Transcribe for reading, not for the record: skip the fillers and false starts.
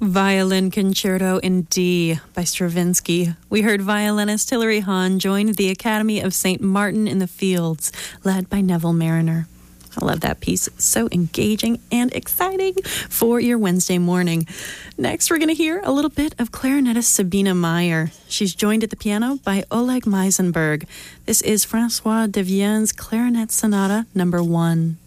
Violin Concerto in D by Stravinsky. We heard violinist Hilary Hahn join the Academy of St. Martin in the Fields, led by Neville Mariner. I love that piece. It's so engaging and exciting for your Wednesday morning. Next, we're going to hear a little bit of clarinetist Sabine Meyer. She's joined at the piano by Oleg Meisenberg. This is Francois Devienne's Clarinet Sonata No. 1.